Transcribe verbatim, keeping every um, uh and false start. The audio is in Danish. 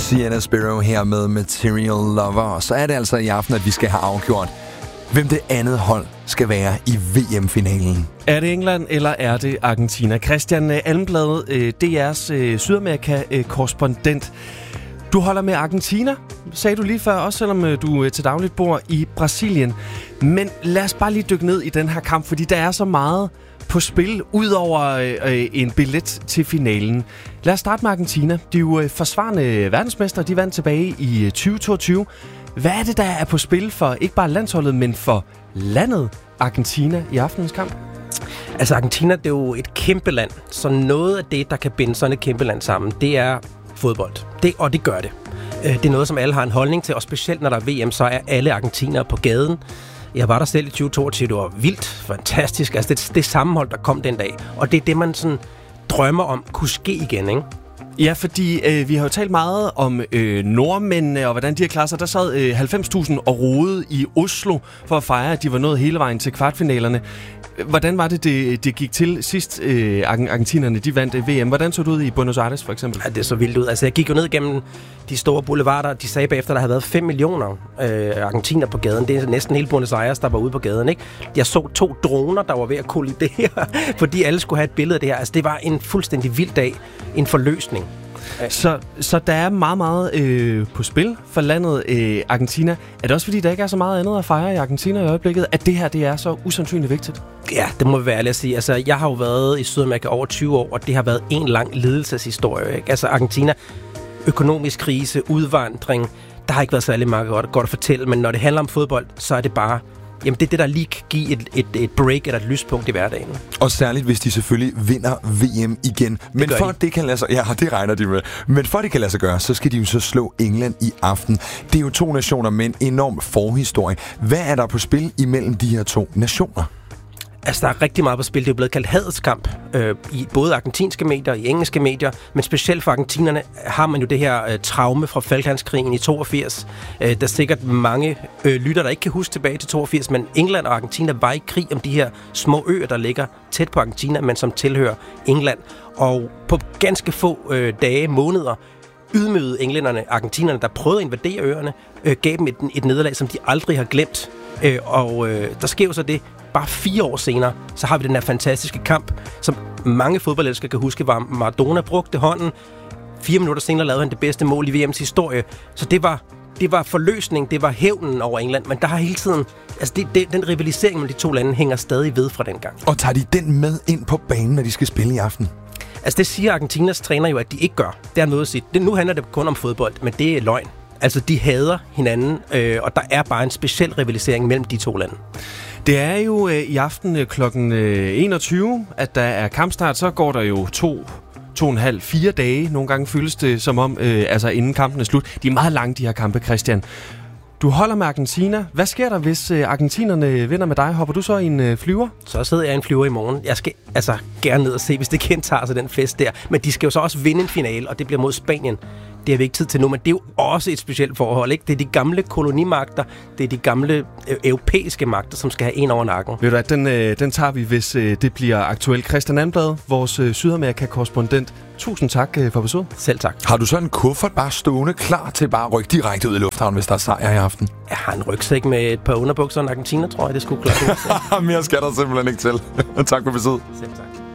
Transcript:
Sienna Sparrow her med Material Lover. Og så er det altså i aften, at vi skal have afgjort, hvem det andet hold skal være i V M-finalen. Er det England, eller er det Argentina? Christian Almblad, D R's Sydamerika-korrespondent. Du holder med Argentina, sagde du lige før, også selvom du til dagligt bor i Brasilien. Men lad os bare lige dykke ned i den her kamp, fordi der er så meget på spil, udover øh, en billet til finalen. Lad os starte med Argentina. De er jo øh, forsvarende verdensmester. De vandt tilbage i tyve toogtyve. Hvad er det, der er på spil for ikke bare landsholdet, men for landet Argentina i aftenens kamp? Altså Argentina, det er jo et kæmpe land. Så noget af det, der kan binde sådan et kæmpe land sammen, det er fodbold. Det, og det gør det. Det er noget, som alle har en holdning til, og specielt når der er V M, så er alle argentinere på gaden. Jeg var der selv i tyve toogtyve, det var vildt, fantastisk. Altså det, det sammenhold, der kom den dag. Og det er det, man sådan drømmer om kunne ske igen, ikke? Ja, fordi øh, vi har jo talt meget om øh, nordmændene og hvordan de har klaret sig. Der sad øh, halvfems tusind og rodede i Oslo for at fejre, at de var nået hele vejen til kvartfinalerne. Hvordan var det, det, det gik til sidst, øh, argentinerne de vandt V M? Hvordan så det ud i Buenos Aires, for eksempel? Ja, det så vildt ud. Altså, jeg gik jo ned gennem de store boulevarder. De sagde bagefter, der havde været fem millioner øh, argentiner på gaden. Det er næsten hele Buenos Aires, der var ude på gaden, ikke? Jeg så to droner, der var ved at kollidere, fordi alle skulle have et billede af det her. Altså, det var en fuldstændig vild dag. En forløsning. Så, så der er meget, meget øh, på spil for landet øh, Argentina. Er det også fordi, der ikke er så meget andet at fejre i Argentina i øjeblikket, at det her det er så usandsynligt vigtigt? Ja, det må vi være ærlig at sige. Altså, jeg har jo været i Sydamerika over tyve år, og det har været en lang lidelseshistorie, ikke? Altså, Argentina, økonomisk krise, udvandring, der har ikke været særlig meget godt, godt at fortælle, men når det handler om fodbold, så er det bare... Jamen, det er det, der lige kan give et, et, et break eller et lyspunkt i hverdagen. Og særligt, hvis de selvfølgelig vinder V M igen. Men for at det kan lade sig... Ja, det regner de med. Men for at det kan lade sig gøre, så skal de jo så slå England i aften. Det er jo to nationer med en enorm forhistorie. Hvad er der på spil imellem de her to nationer? Altså, der er rigtig meget på spil. Det er jo blevet kaldt hadeskamp øh, i både argentinske medier og i engelske medier, men specielt for argentinerne har man jo det her øh, traume fra Falklandskrigen i toogfirs. Øh, der er sikkert mange øh, lytter, der ikke kan huske tilbage til toogfirs, men England og Argentina var i krig om de her små øer, der ligger tæt på Argentina, men som tilhører England. Og på ganske få øh, dage, måneder, ydmygede englænderne, argentinerne, der prøvede at invadere øerne, øh, gav dem et, et nederlag, som de aldrig har glemt. Øh, og øh, der sker jo så det, bare fire år senere, så har vi den her fantastiske kamp, som mange fodboldelskere kan huske, var Maradona brugte hånden. Fire minutter senere lavede han det bedste mål i V M's historie. Så det var, det var forløsning, det var hævnen over England, men der har hele tiden... Altså det, det, den rivalisering mellem de to lande hænger stadig ved fra den gang. Og tager de den med ind på banen, når de skal spille i aften? Altså det siger Argentinas træner jo, at de ikke gør. Det er noget at sige. Det, nu handler det kun om fodbold, men det er løgn. Altså de hader hinanden, øh, og der er bare en speciel rivalisering mellem de to lande. Det er jo øh, i aften øh, klokken enogtyve, at der er kampstart. Så går der jo to, to og en halv, fire dage. Nogle gange føles det som om, øh, altså inden kampen er slut. De er meget lange, de her kampe, Christian. Du holder med Argentina. Hvad sker der, hvis øh, argentinerne vinder med dig? Hopper du så i en øh, flyver? Så sidder jeg i en flyver i morgen. Jeg skal altså gerne ned og se, hvis det gentager sig den fest der. Men de skal jo så også vinde en finale, og det bliver mod Spanien. Det har vi ikke tid til nu, men det er jo også et specielt forhold, ikke? Det er de gamle kolonimagter, det er de gamle øh, europæiske magter, som skal have en over nakken. Ved du hvad, den, øh, den tager vi, hvis øh, det bliver aktuelt. Christian Almblad, vores øh, Sydamerika-korrespondent. Tusind tak øh, for besøget. Selv tak. Har du så en kuffert bare stående klar til bare at rykke direkte ud i lufthavnen, hvis der er sejr i aften? Jeg har en rygsæk med et par underbukser og en Argentina, tror jeg, det skulle klare. Mere skal der simpelthen ikke til. Tak for besøget. Selv tak.